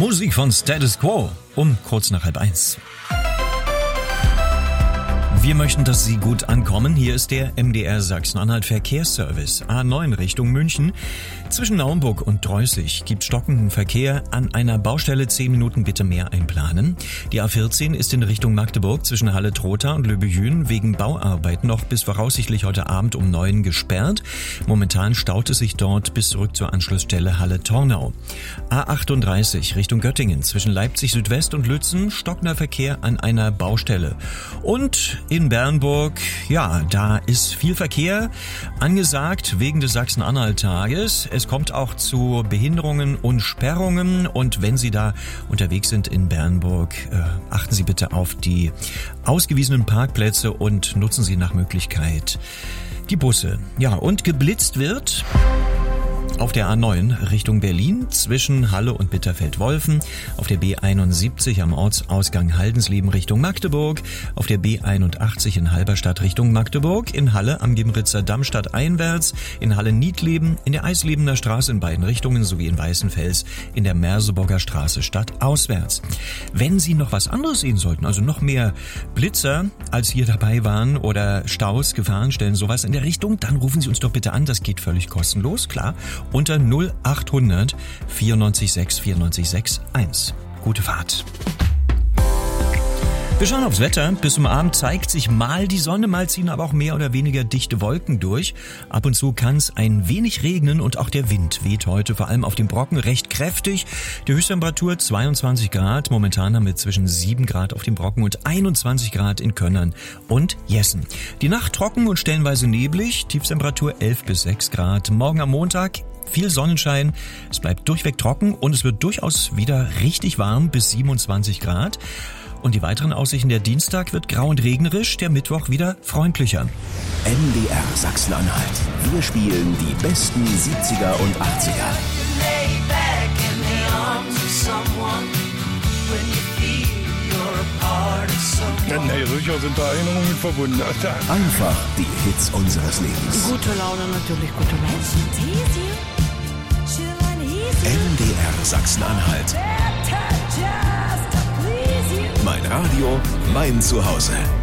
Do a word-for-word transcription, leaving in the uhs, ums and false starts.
Musik von Status Quo um kurz nach halb eins. Wir möchten, dass Sie gut ankommen. Hier ist der M D R Sachsen-Anhalt Verkehrsservice. A neun Richtung München. Zwischen Naumburg und Dreußig gibt stockenden Verkehr. An einer Baustelle zehn Minuten bitte mehr einplanen. Die A vierzehn ist in Richtung Magdeburg zwischen Halle-Trotha und Löbejün wegen Bauarbeiten noch bis voraussichtlich heute Abend um neun gesperrt. Momentan staut es sich dort bis zurück zur Anschlussstelle Halle-Tornau. A achtunddreißig Richtung Göttingen zwischen Leipzig Südwest und Lützen stockender Verkehr an einer Baustelle. Und in Bernburg, ja, da ist viel Verkehr angesagt wegen des Sachsen-Anhalt-Tages. Es kommt auch zu Behinderungen und Sperrungen. Und wenn Sie da unterwegs sind in Bernburg, äh, achten Sie bitte auf die ausgewiesenen Parkplätze und nutzen Sie nach Möglichkeit die Busse. Ja, und geblitzt wird auf der A neun Richtung Berlin zwischen Halle und Bitterfeld-Wolfen, auf der B einundsiebzig am Ortsausgang Haldensleben Richtung Magdeburg, auf der B einundachtzig in Halberstadt Richtung Magdeburg, in Halle am Gimritzer Damm stadteinwärts, in Halle-Niedleben, in der Eislebener Straße in beiden Richtungen sowie in Weißenfels in der Merseburger Straße stadtauswärts. Wenn Sie noch was anderes sehen sollten, also noch mehr Blitzer als hier dabei waren oder Staus, Gefahrenstellen, sowas in der Richtung, dann rufen Sie uns doch bitte an, das geht völlig kostenlos, klar. Unter null achthundert vierundneunzig sechs vierundneunzig sechs eins. Gute Fahrt. Wir schauen aufs Wetter. Bis zum Abend zeigt sich mal die Sonne, mal ziehen aber auch mehr oder weniger dichte Wolken durch. Ab und zu kann es ein wenig regnen und auch der Wind weht heute vor allem auf dem Brocken recht kräftig. Die Höchsttemperatur zweiundzwanzig Grad. Momentan haben wir zwischen sieben Grad auf dem Brocken und einundzwanzig Grad in Könnern und Jessen. Die Nacht trocken und stellenweise neblig. Tiefstemperatur elf bis sechs Grad. Morgen am Montag viel Sonnenschein, es bleibt durchweg trocken und es wird durchaus wieder richtig warm bis siebenundzwanzig Grad. Und die weiteren Aussichten, der Dienstag wird grau und regnerisch, der Mittwoch wieder freundlicher. M D R Sachsen-Anhalt. Wir spielen die besten siebziger und achtziger. Nee, sicher sind da Erinnerungen verbunden. Einfach die Hits unseres Lebens. Gute Laune, natürlich gute Laune. M D R Sachsen-Anhalt. Mein Radio, mein Zuhause.